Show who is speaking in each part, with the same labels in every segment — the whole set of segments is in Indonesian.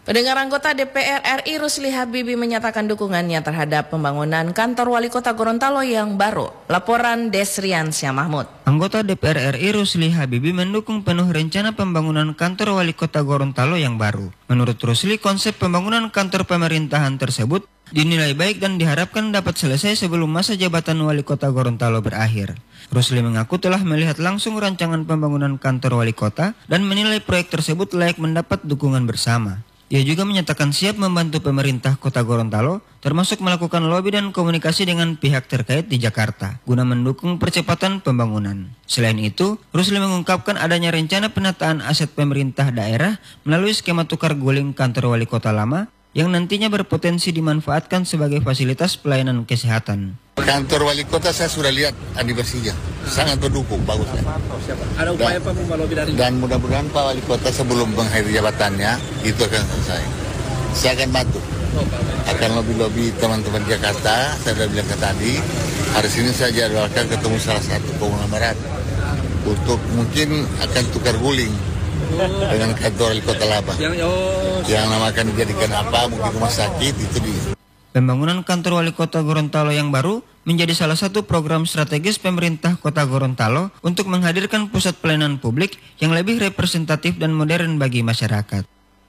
Speaker 1: Pendengar, anggota DPR RI Rusli Habibie menyatakan dukungannya terhadap pembangunan kantor wali kota Gorontalo yang baru. Laporan Desrian Syah Mahmud.
Speaker 2: Anggota DPR RI Rusli Habibie mendukung penuh rencana pembangunan kantor wali kota Gorontalo yang baru. Menurut Rusli, konsep pembangunan kantor pemerintahan tersebut dinilai baik dan diharapkan dapat selesai sebelum masa jabatan wali kota Gorontalo berakhir. Rusli mengaku telah melihat langsung rancangan pembangunan kantor wali kota dan menilai proyek tersebut layak mendapat dukungan bersama. Ia juga menyatakan siap membantu pemerintah kota Gorontalo, termasuk melakukan lobi dan komunikasi dengan pihak terkait di Jakarta, guna mendukung percepatan pembangunan. Selain itu, Rusli mengungkapkan adanya rencana penataan aset pemerintah daerah melalui skema tukar guling kantor wali kota lama, yang nantinya berpotensi dimanfaatkan sebagai fasilitas pelayanan kesehatan.
Speaker 3: Kantor wali kota saya sudah lihat anniversary-nya, sangat berdukung, bagus.
Speaker 4: Ada upaya Pak melobi dari?
Speaker 3: Dan mudah-mudahan Pak Wali Kota sebelum mengakhiri jabatannya itu akan selesai. Saya akan bantu, akan lobi-lobi teman-teman Jakarta. Saya sudah bilang ke tadi, hari ini saya jadwalkan ketemu salah satu konglomerat untuk mungkin akan tukar guling dengan kantor wali kota lama. Yang lama akan dijadikan apa, mungkin rumah sakit, itu dia.
Speaker 2: Pembangunan kantor wali kota Gorontalo yang baru menjadi salah satu program strategis pemerintah kota Gorontalo untuk menghadirkan pusat pelayanan publik yang lebih representatif dan modern bagi masyarakat.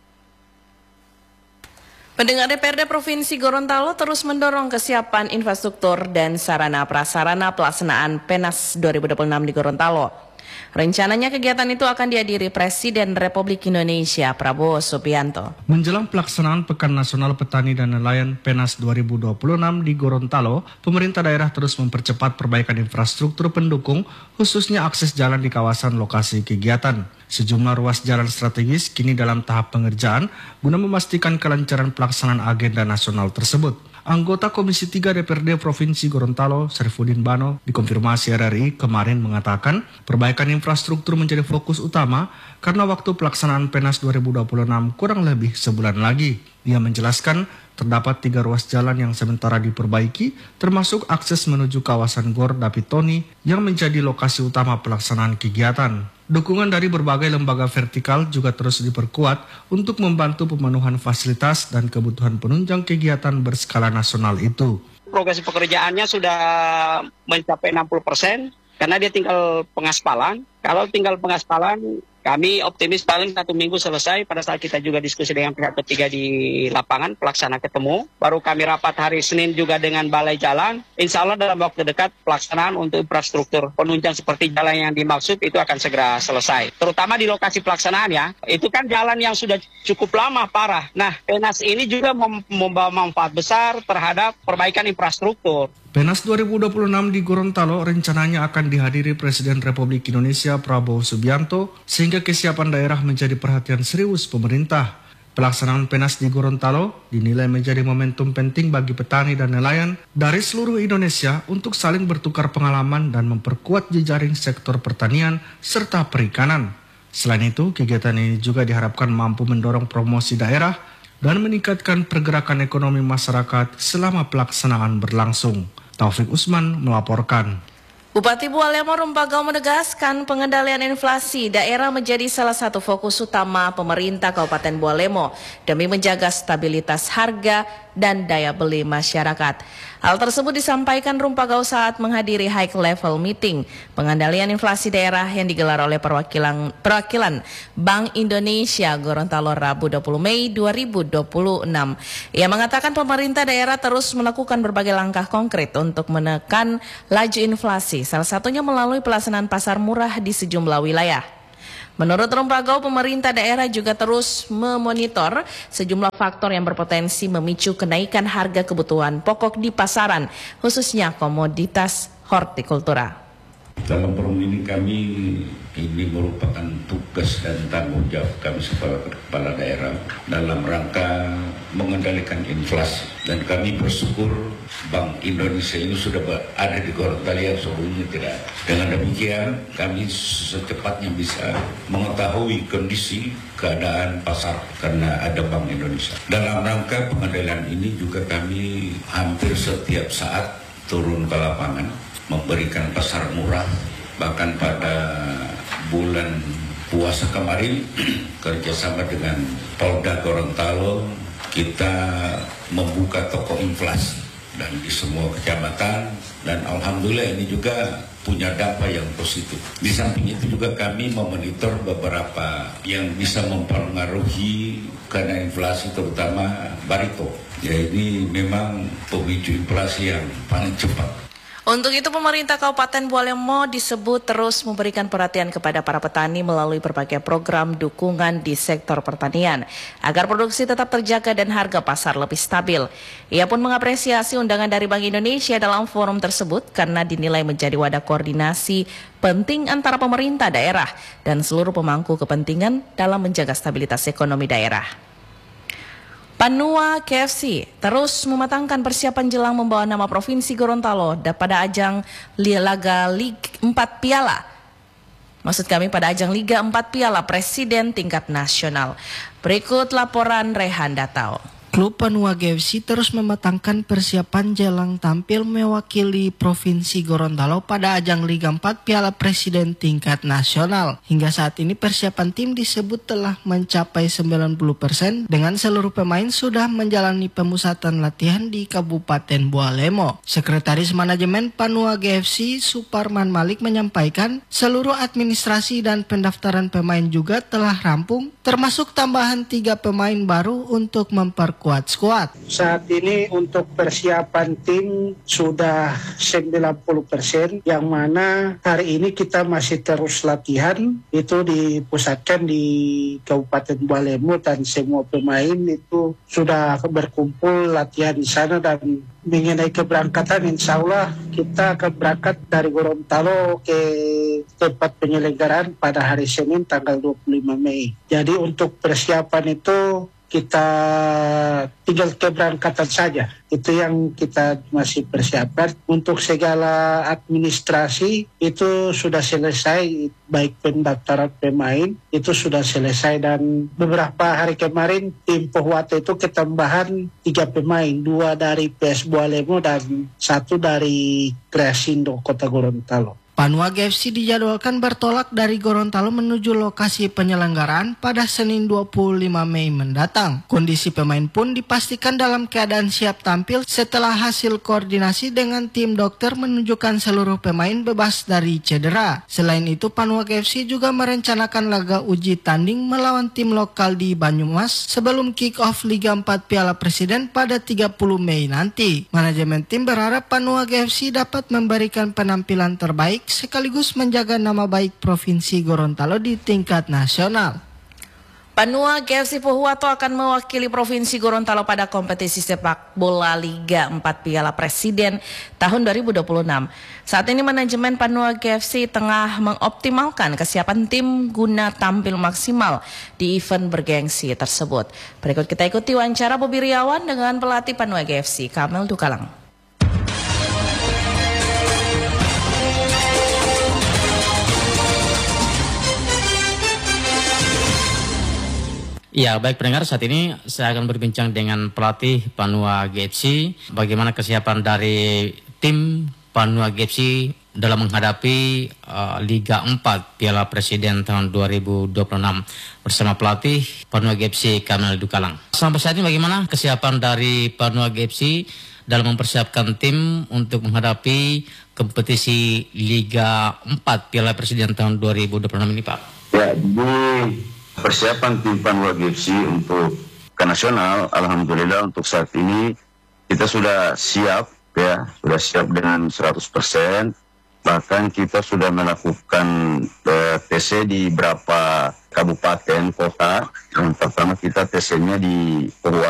Speaker 1: Pendengar, DPRD Provinsi Gorontalo terus mendorong kesiapan infrastruktur dan sarana prasarana pelaksanaan PENAS 2026 di Gorontalo. Rencananya kegiatan itu akan dihadiri Presiden Republik Indonesia Prabowo Subianto.
Speaker 5: Menjelang pelaksanaan Pekan Nasional Petani dan Nelayan PENAS 2026 di Gorontalo, pemerintah daerah terus mempercepat perbaikan infrastruktur pendukung, khususnya akses jalan di kawasan lokasi kegiatan. Sejumlah ruas jalan strategis kini dalam tahap pengerjaan guna memastikan kelancaran pelaksanaan agenda nasional tersebut. Anggota Komisi 3 DPRD Provinsi Gorontalo, Syarifuddin Bano, dikonfirmasi RRI kemarin mengatakan perbaikan infrastruktur menjadi fokus utama karena waktu pelaksanaan PENAS 2026 kurang lebih sebulan lagi. Ia menjelaskan terdapat 3 ruas jalan yang sementara diperbaiki, termasuk akses menuju kawasan Gor Dapitoni yang menjadi lokasi utama pelaksanaan kegiatan. Dukungan dari berbagai lembaga vertikal juga terus diperkuat untuk membantu pemenuhan fasilitas dan kebutuhan penunjang kegiatan berskala nasional itu.
Speaker 4: Progresi pekerjaannya sudah mencapai 60%, karena dia tinggal pengaspalan. Kalau tinggal pengaspalan, kami optimis paling 1 minggu selesai. Pada saat kita juga diskusi dengan pihak ketiga di lapangan, pelaksana ketemu. Baru kami rapat hari Senin juga dengan Balai Jalan. Insya Allah dalam waktu dekat pelaksanaan untuk infrastruktur penunjang seperti jalan yang dimaksud itu akan segera selesai. Terutama di lokasi pelaksanaan ya. Itu kan jalan yang sudah cukup lama parah. Nah, PENAS ini juga membawa manfaat besar terhadap perbaikan infrastruktur.
Speaker 5: PENAS 2026 di Gorontalo rencananya akan dihadiri Presiden Republik Indonesia Prabowo Subianto sehingga kesiapan daerah menjadi perhatian serius pemerintah. Pelaksanaan PENAS di Gorontalo dinilai menjadi momentum penting bagi petani dan nelayan dari seluruh Indonesia untuk saling bertukar pengalaman dan memperkuat jejaring sektor pertanian serta perikanan. Selain itu, kegiatan ini juga diharapkan mampu mendorong promosi daerah dan meningkatkan pergerakan ekonomi masyarakat selama pelaksanaan berlangsung. Taufik Usman melaporkan.
Speaker 1: Bupati Bualemo Rumpagau menegaskan pengendalian inflasi daerah menjadi salah satu fokus utama pemerintah Kabupaten Bualemo demi menjaga stabilitas harga dan daya beli masyarakat. Hal tersebut disampaikan Rumpagau saat menghadiri high level meeting pengendalian inflasi daerah yang digelar oleh perwakilan Bank Indonesia Gorontalo Rabu 20 Mei 2026. Ia mengatakan pemerintah daerah terus melakukan berbagai langkah konkret untuk menekan laju inflasi, salah satunya melalui pelaksanaan pasar murah di sejumlah wilayah. Menurut Rumpagau, pemerintah daerah juga terus memonitor sejumlah faktor yang berpotensi memicu kenaikan harga kebutuhan pokok di pasaran, khususnya komoditas hortikultura.
Speaker 6: Dalam forum ini merupakan tugas dan tanggung jawab kami sebagai kepala daerah dalam rangka mengendalikan inflasi. Dan kami bersyukur Bank Indonesia ini sudah ada di Gorontalo yang sebelumnya tidak. Dengan demikian kami secepatnya bisa mengetahui kondisi keadaan pasar karena ada Bank Indonesia. Dalam rangka pengendalian ini juga kami hampir setiap saat turun ke lapangan memberikan pasar murah. Bahkan pada bulan puasa kemarin kerjasama dengan Polda Gorontalo kita membuka toko inflasi dan di semua kecamatan, dan alhamdulillah ini juga punya dampak yang positif. Di samping itu juga kami memonitor beberapa yang bisa mempengaruhi karena inflasi, terutama barito. Ya, ini memang pemicu inflasi yang paling cepat.
Speaker 1: Untuk itu pemerintah Kabupaten Bualemo disebut terus memberikan perhatian kepada para petani melalui berbagai program dukungan di sektor pertanian agar produksi tetap terjaga dan harga pasar lebih stabil. Ia pun mengapresiasi undangan dari Bank Indonesia dalam forum tersebut karena dinilai menjadi wadah koordinasi penting antara pemerintah daerah dan seluruh pemangku kepentingan dalam menjaga stabilitas ekonomi daerah. Panua KFC terus mematangkan persiapan jelang membawa nama Provinsi Gorontalo pada ajang Liga 4 Piala. Maksud kami pada ajang Liga 4 Piala Presiden tingkat nasional. Berikut laporan Rehan Datao.
Speaker 7: Klub Panua KFC terus mematangkan persiapan jelang tampil mewakili Provinsi Gorontalo pada ajang Liga 4 Piala Presiden tingkat nasional. Hingga saat ini persiapan tim disebut telah mencapai 90% dengan seluruh pemain sudah menjalani pemusatan latihan di Kabupaten Bualemo. Sekretaris Manajemen Panua KFC Suparman Malik menyampaikan seluruh administrasi dan pendaftaran pemain juga telah rampung, termasuk tambahan 3 pemain baru untuk memperkuat skuad.
Speaker 8: Saat ini untuk persiapan tim sudah 90%, yang mana hari ini kita masih terus latihan, itu dipusatkan di Kabupaten Bualemo dan semua pemain itu sudah berkumpul latihan di sana. Dan mengenai keberangkatan, insya Allah kita akan berangkat dari Gorontalo ke tempat penyelenggaraan pada hari Senin tanggal 25 Mei. Jadi untuk persiapan itu kita tinggal keberangkatan saja. Itu yang kita masih persiapkan. Untuk segala administrasi itu sudah selesai, baik pendaftaran pemain itu sudah selesai, dan beberapa hari kemarin tim Pohwate itu ketambahan 3 pemain, 2 dari PS Bualemo dan 1 dari Kreasindo Kota Gorontalo.
Speaker 7: Panua KFC dijadwalkan bertolak dari Gorontalo menuju lokasi penyelenggaraan pada Senin 25 Mei mendatang. Kondisi pemain pun dipastikan dalam keadaan siap tampil setelah hasil koordinasi dengan tim dokter menunjukkan seluruh pemain bebas dari cedera. Selain itu, Panua KFC juga merencanakan laga uji tanding melawan tim lokal di Banyumas sebelum kick-off Liga 4 Piala Presiden pada 30 Mei nanti. Manajemen tim berharap Panua KFC dapat memberikan penampilan terbaik sekaligus menjaga nama baik Provinsi Gorontalo di tingkat nasional.
Speaker 1: Panua KFC Pohuwato akan mewakili Provinsi Gorontalo pada kompetisi sepak bola Liga 4 Piala Presiden tahun 2026. Saat ini manajemen Panua KFC tengah mengoptimalkan kesiapan tim guna tampil maksimal di event bergengsi tersebut. Berikut kita ikuti wawancara Bobi Riawan dengan pelatih Panua KFC, Kamel Dukalang.
Speaker 9: Ya, baik pendengar, saat ini saya akan berbincang dengan pelatih Panua KFC. Bagaimana kesiapan dari tim Panua KFC dalam menghadapi Liga 4 Piala Presiden tahun 2026 bersama pelatih Panua KFC Kamel Dukalang. Sampai saat ini bagaimana kesiapan dari Panua KFC dalam mempersiapkan tim untuk menghadapi kompetisi Liga 4 Piala Presiden tahun 2026 ini, Pak?
Speaker 10: Ya, persiapan tim Panua KFC untuk ke nasional, alhamdulillah untuk saat ini kita sudah siap, ya, sudah siap dengan 100%. Bahkan kita sudah melakukan TC di beberapa kabupaten kota. Yang pertama kita TC-nya di Purwakarta.